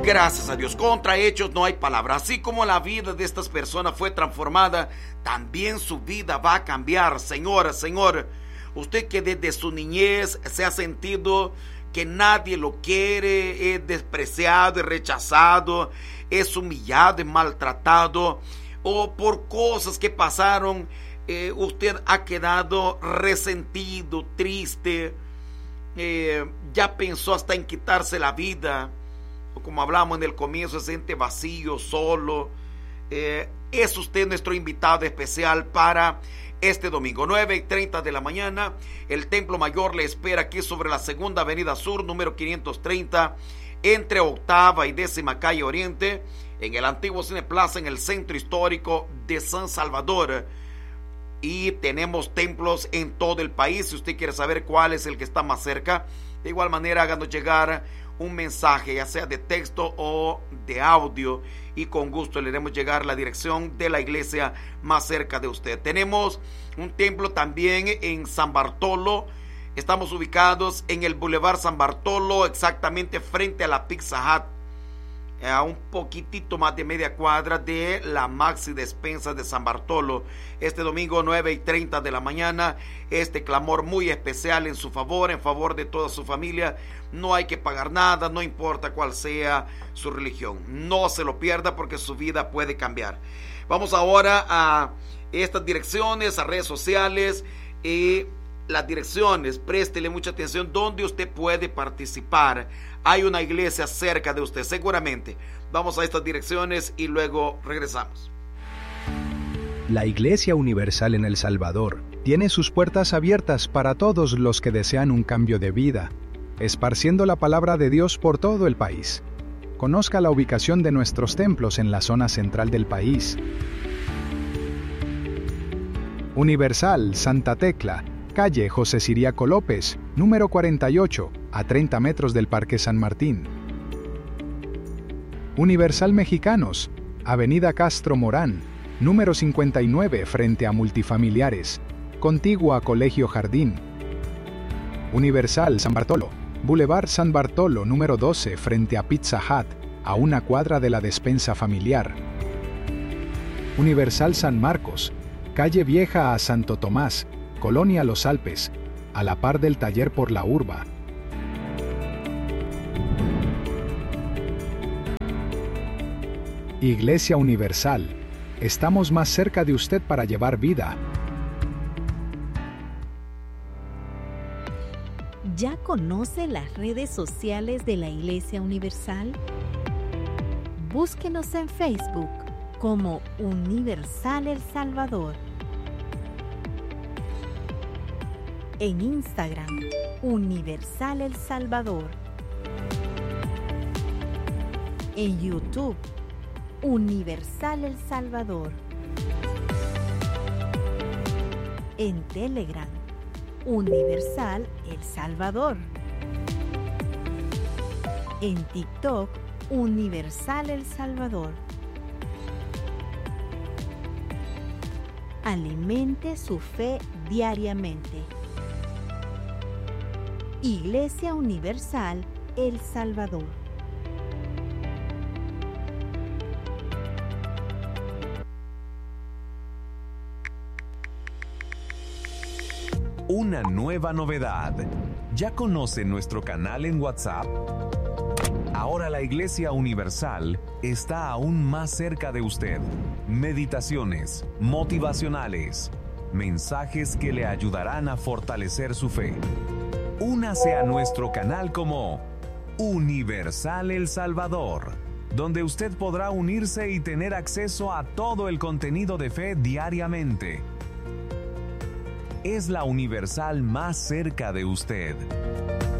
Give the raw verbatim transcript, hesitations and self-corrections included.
Gracias a Dios, contra hechos no hay palabra. Así como la vida de estas personas fue transformada, también su vida va a cambiar. Señora, Señor, usted que desde su niñez se ha sentido que nadie lo quiere, es despreciado, es rechazado, es humillado, es maltratado, o por cosas que pasaron, eh, usted ha quedado resentido, triste, eh, ya pensó hasta en quitarse la vida, o como hablamos en el comienzo, se siente vacío, solo. Eh, es usted nuestro invitado especial para este domingo, nueve y treinta de la mañana. El Templo Mayor le espera aquí sobre la Segunda Avenida Sur, número quinientos treinta, entre Octava y Décima Calle Oriente, en el antiguo Cine Plaza, en el centro histórico de San Salvador. Y tenemos templos en todo el país. Si usted quiere saber cuál es el que está más cerca, de igual manera háganos llegar un mensaje, ya sea de texto o de audio, y con gusto le haremos llegar la dirección de la iglesia más cerca de usted. Tenemos un templo también en San Bartolo. Estamos ubicados en el Boulevard San Bartolo, exactamente frente a la Pizza Hut, a un poquitito más de media cuadra de la Maxi Despensa de San Bartolo. Este domingo, nueve y treinta de la mañana, este clamor muy especial en su favor, en favor de toda su familia. No hay que pagar nada, no importa cuál sea su religión. No se lo pierda, porque su vida puede cambiar. Vamos ahora a estas direcciones, a redes sociales y las direcciones. Préstele mucha atención donde usted puede participar. Hay una iglesia cerca de usted, seguramente. Vamos a estas direcciones y luego regresamos. La Iglesia Universal en El Salvador tiene sus puertas abiertas para todos los que desean un cambio de vida, esparciendo la palabra de Dios por todo el país. Conozca la ubicación de nuestros templos en la zona central del país. Universal Santa Tecla, calle José Ciriaco López, número cuarenta y ocho, a treinta metros del Parque San Martín. Universal Mexicanos, avenida Castro Morán, número cincuenta y nueve, frente a Multifamiliares, contiguo a Colegio Jardín. Universal San Bartolo, Boulevard San Bartolo, número doce, frente a Pizza Hut, a una cuadra de la despensa familiar. Universal San Marcos, calle Vieja a Santo Tomás, Colonia Los Alpes, a la par del taller por la Urba. Iglesia Universal, estamos más cerca de usted para llevar vida. ¿Ya conoce las redes sociales de la Iglesia Universal? Búsquenos en Facebook como Universal El Salvador. En Instagram, Universal El Salvador. En YouTube, Universal El Salvador. En Telegram, Universal El Salvador. En TikTok, Universal El Salvador. Alimente su fe diariamente. Iglesia Universal El Salvador. Una nueva novedad. ¿Ya conoce nuestro canal en WhatsApp? Ahora la Iglesia Universal está aún más cerca de usted. Meditaciones motivacionales, mensajes que le ayudarán a fortalecer su fe. Únase a nuestro canal como Universal El Salvador, donde usted podrá unirse y tener acceso a todo el contenido de fe diariamente. Es la Universal más cerca de usted.